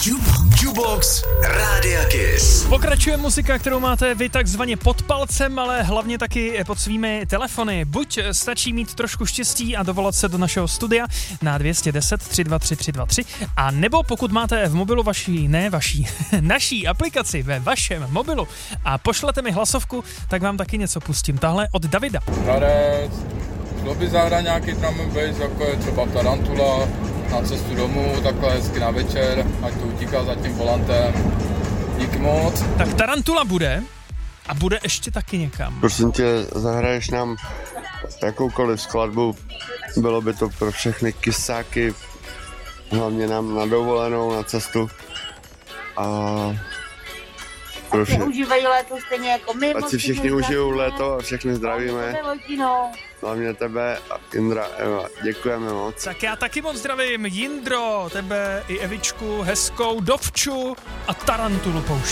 Jukebox Rádia Kiss. Pokračuje muzika, kterou máte vy takzvaně pod palcem, ale hlavně taky pod svými telefony. Buď stačí mít trošku štěstí a dovolat se do našeho studia na 210 323 323, a nebo pokud máte v mobilu naší aplikaci ve vašem mobilu a pošlete mi hlasovku, tak vám taky něco pustím. Tahle od Davida. Radec, šlo by zahrát nějaký drum and bass, jako je třeba Tarantula, na cestu domů, takhle hezky na večer, ať to utíká za tím volantem. Díky moc. Tak Tarantula bude a bude ještě taky někam. Prosím tě, zahraješ nám jakoukoliv skladbu, bylo by to pro všechny kysáky, hlavně nám na dovolenou, na cestu a pro všechny. Užívají léto stejně jako my. Ať si všichni užijou léto a všechny zdravíme. Hlavně tebe a Indra, Eva. Děkujeme moc. Tak já taky moc zdravím Jindro, tebe i Evičku, hezkou Dovču a Tarantulu pouštím.